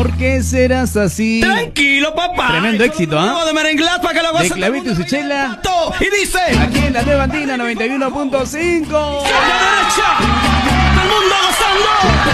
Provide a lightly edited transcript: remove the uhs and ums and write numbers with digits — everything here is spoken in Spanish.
¿Por qué serás así? Tranquilo, papá. Tremendo éxito, ¿ah? De Merenglás para que lo De goce. Clavitos y Chela. Y dice: Aquí en la Nueva Andina 91.5. ¡A la derecha! ¡Todo el mundo gozando!